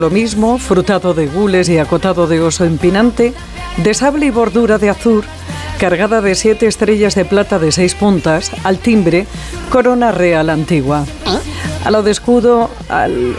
Lo mismo, frutado de gules y acotado de oso empinante, de sable y bordura de azur, cargada de 7 estrellas de plata de 6 puntas, al timbre, corona real antigua. A lo de escudo, al